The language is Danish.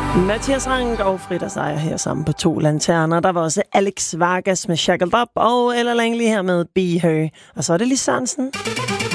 Mathias Rank og Frida Seier her sammen på 2 lanterner. Der var også Alex Vargas med Shackled Up og Ella Langley her med Be Her. Og så er det Lis Sørensen.